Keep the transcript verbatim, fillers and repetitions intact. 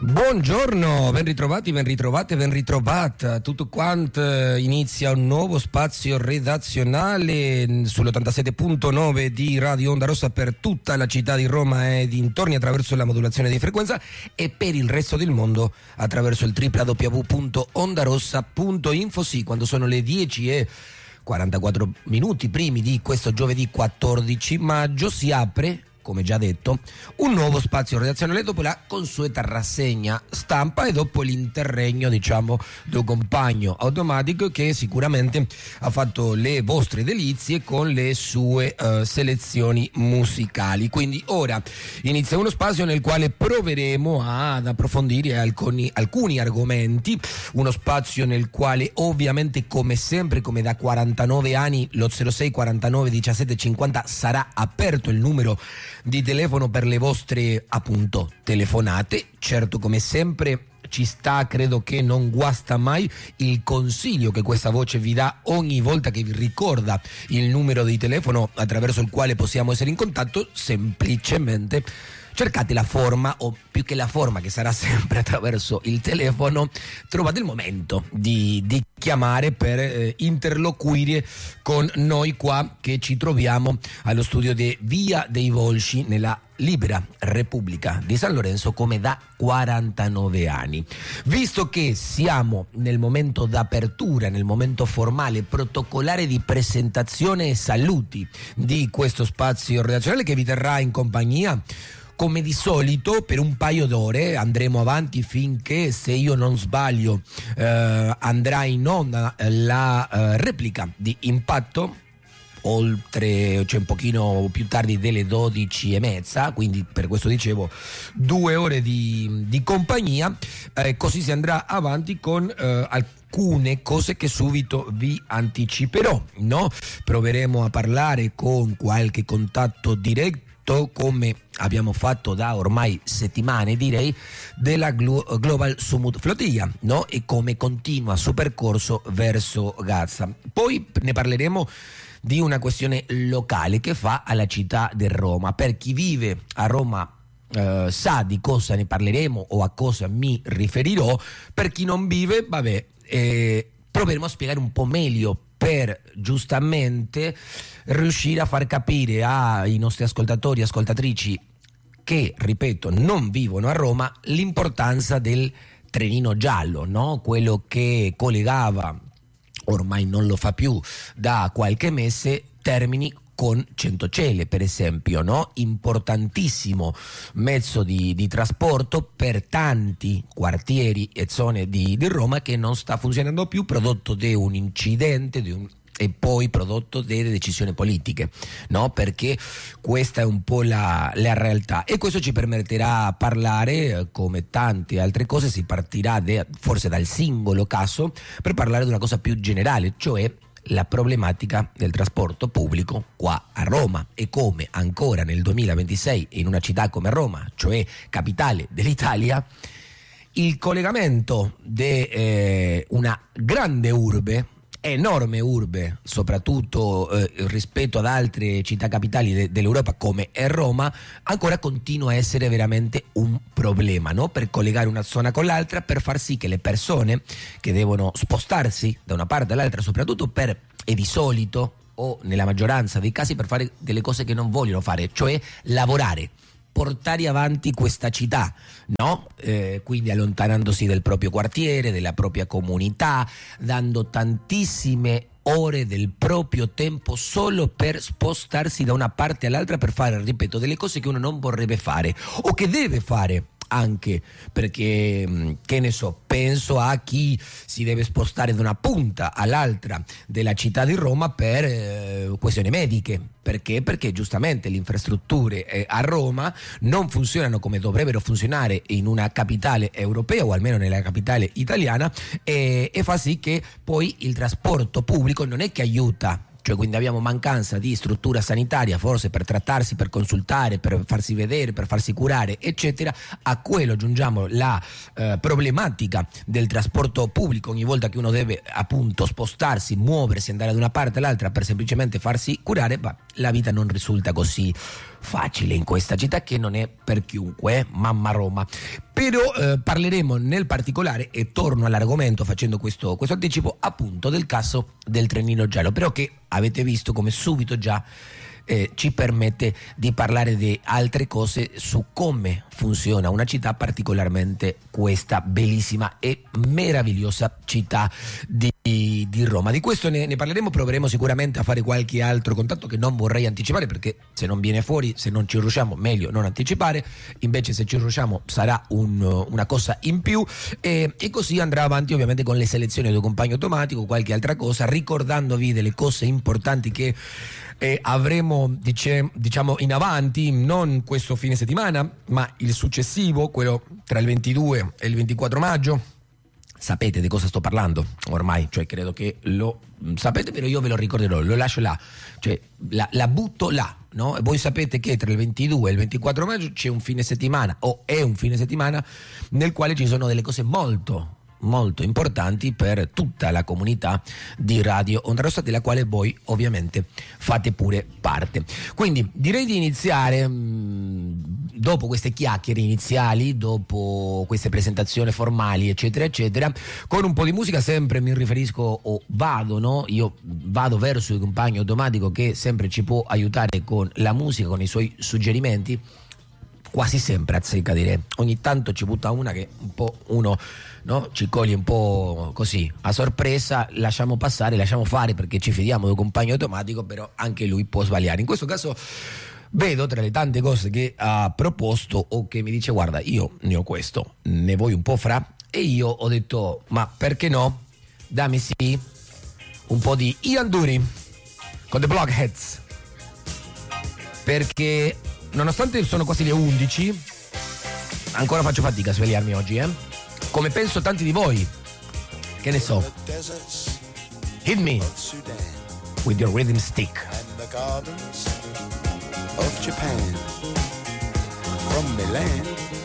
Buongiorno, ben ritrovati, ben ritrovate, ben ritrovata. Tutto quanto inizia un nuovo spazio redazionale sull'ottantasette virgola nove di Radio Onda Rossa per tutta la città di Roma e dintorni attraverso la modulazione di frequenza e per il resto del mondo attraverso il w w w punto ondarossa punto info. Sì, quando sono le dieci e quarantaquattro minuti primi di questo giovedì quattordici maggio si apre, come già detto, un nuovo spazio redazionale dopo la consueta rassegna stampa e dopo l'interregno, diciamo, del compagno automatico che sicuramente ha fatto le vostre delizie con le sue uh, selezioni musicali. Quindi ora inizia uno spazio nel quale proveremo ad approfondire alcuni, alcuni argomenti, uno spazio nel quale ovviamente, come sempre, come da quarantanove anni, lo zero sei quarantanove diciassette cinquanta sarà aperto il numero di telefono per le vostre, appunto, telefonate. Certo, come sempre ci sta, credo che non guasta mai il consiglio che questa voce vi dà ogni volta che vi ricorda il numero di telefono attraverso il quale possiamo essere in contatto. Semplicemente cercate la forma, o più che la forma, che sarà sempre attraverso il telefono, trovate il momento di, di chiamare per eh, interloquire con noi qua che ci troviamo allo studio di Via dei Volsci nella Libera Repubblica di San Lorenzo come da quarantanove anni. Visto che siamo nel momento d'apertura, nel momento formale, protocolare di presentazione e saluti di questo spazio redazionale che vi terrà in compagnia, come di solito, per un paio d'ore andremo avanti finché, se io non sbaglio, eh, andrà in onda la eh, replica di Impatto, oltre, cioè un pochino più tardi delle dodici e mezza, quindi per questo dicevo due ore di, di compagnia, eh, così si andrà avanti con eh, alcune cose che subito vi anticiperò, no? Proveremo a parlare con qualche contatto diretto, come abbiamo fatto da ormai settimane, direi, della Global Summit Flotilla, no? E come continua il suo percorso verso Gaza. Poi ne parleremo di una questione locale che fa alla città di Roma. Per chi vive a Roma eh, sa di cosa ne parleremo o a cosa mi riferirò. Per chi non vive, vabbè, eh, proveremo a spiegare un po' meglio per giustamente riuscire a far capire ai nostri ascoltatori e ascoltatrici che, ripeto, non vivono a Roma, l'importanza del trenino giallo, no? Quello che collegava, ormai non lo fa più da qualche mese, Termini con Centocelle, per esempio, no? Importantissimo mezzo di, di trasporto per tanti quartieri e zone di, di Roma che non sta funzionando più, prodotto di un incidente, di un e poi prodotto delle decisioni politiche, no? Perché questa è un po' la, la realtà, e questo ci permetterà parlare, come tante altre cose, si partirà de, forse dal singolo caso per parlare di una cosa più generale, cioè la problematica del trasporto pubblico qua a Roma e come ancora nel duemilaventisei in una città come Roma, cioè capitale dell'Italia, il collegamento di eh, una grande urbe, enorme urbe, soprattutto eh, rispetto ad altre città capitali de- dell'Europa come è Roma, ancora continua a essere veramente un problema, no? Per collegare una zona con l'altra, per far sì che le persone che devono spostarsi da una parte all'altra, soprattutto per, e di solito o nella maggioranza dei casi, per fare delle cose che non vogliono fare, cioè lavorare, portare avanti questa città, no? Eh, quindi allontanandosi del proprio quartiere, della propria comunità, dando tantissime ore del proprio tempo solo per spostarsi da una parte all'altra, per fare, ripeto, delle cose che uno non vorrebbe fare o che deve fare. Anche perché, che ne so, penso a chi si deve spostare da una punta all'altra della città di Roma per eh, questioni mediche. Perché? Perché giustamente le infrastrutture eh, a Roma non funzionano come dovrebbero funzionare in una capitale europea, o almeno nella capitale italiana, e, e fa sì che poi il trasporto pubblico non è che aiuta. Cioè, quindi abbiamo mancanza di struttura sanitaria, forse per trattarsi, per consultare, per farsi vedere, per farsi curare, eccetera. A quello aggiungiamo la eh, problematica del trasporto pubblico ogni volta che uno deve appunto spostarsi, muoversi, andare da una parte all'altra per semplicemente farsi curare, ma la vita non risulta così facile in questa città che non è per chiunque, eh? Mamma Roma. Però eh, parleremo nel particolare, e torno all'argomento facendo questo, questo anticipo, appunto del caso del trenino giallo, però che avete visto come subito già Eh, ci permette di parlare di altre cose su come funziona una città, particolarmente questa bellissima e meravigliosa città di, di Roma. Di questo ne, ne parleremo, proveremo sicuramente a fare qualche altro contatto che non vorrei anticipare, perché se non viene fuori, se non ci riusciamo, meglio non anticipare. Invece se ci riusciamo sarà un, una cosa in più, e, e così andrà avanti ovviamente con le selezioni del compagno automatico, qualche altra cosa, ricordandovi delle cose importanti che E avremo dice, diciamo in avanti, non questo fine settimana ma il successivo, quello tra il ventidue e il ventiquattro maggio. Sapete di cosa sto parlando ormai, cioè credo che lo sapete, però io ve lo ricorderò, lo lascio là, cioè la, la butto là, no? E voi sapete che tra il ventidue e il ventiquattro maggio c'è un fine settimana, o è un fine settimana nel quale ci sono delle cose molto molto importanti per tutta la comunità di Radio Onda Rossa, della quale voi ovviamente fate pure parte. Quindi direi di iniziare mh, dopo queste chiacchiere iniziali, dopo queste presentazioni formali eccetera eccetera, con un po' di musica. Sempre mi riferisco o vado, no? Io vado verso il compagno automatico che sempre ci può aiutare con la musica, con i suoi suggerimenti, quasi sempre azzecca, direi. Ogni tanto ci butta una che un po' uno, no, ci coglie un po' così a sorpresa, lasciamo passare, lasciamo fare, perché ci fidiamo del compagno automatico, però anche lui può sbagliare. In questo caso vedo, tra le tante cose che ha proposto o che mi dice guarda io ne ho questo, ne vuoi un po' fra, e io ho detto ma perché no, dammi sì un po' di Ian Dury con The Blockheads, perché nonostante sono quasi le undici ancora faccio fatica a svegliarmi oggi, eh? Come penso tanti di voi. Che ne so, hit me with your rhythm stick. And the gardens of Japan, from Milan